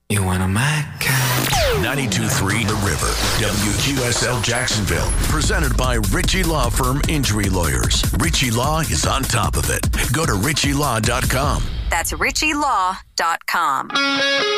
You want a Mac? 92.3 The River, WQSL Jacksonville. Presented by Ritchie Law Firm Injury Lawyers. Ritchie Law is on top of it. Go to ritchielaw.com. That's ritchielaw.com.